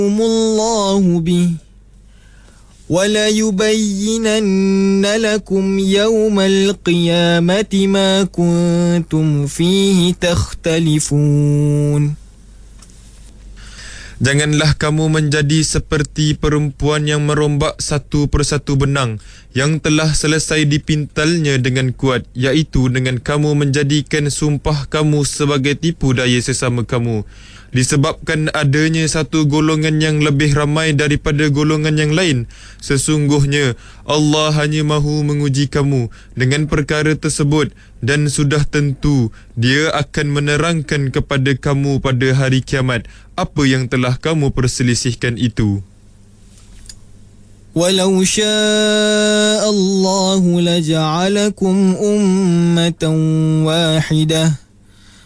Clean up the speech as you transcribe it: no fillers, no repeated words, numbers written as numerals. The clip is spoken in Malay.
الله به وَلَيُبَيِّنَنَّ لَكُمْ يَوْمَ الْقِيَامَةِ مَا كُنْتُمْ فِيهِ تَخْتَلِفُونَ. Janganlah kamu menjadi seperti perempuan yang merombak satu persatu benang yang telah selesai dipintalnya dengan kuat, iaitu dengan kamu menjadikan sumpah kamu sebagai tipu daya sesama kamu. Disebabkan adanya satu golongan yang lebih ramai daripada golongan yang lain, sesungguhnya Allah hanya mahu menguji kamu dengan perkara tersebut, dan sudah tentu Dia akan menerangkan kepada kamu pada hari kiamat apa yang telah kamu perselisihkan itu. وَلَوْ شَاءَ اللَّهُ لَجَعَلَكُمْ أُمَّةً وَاحِدَةً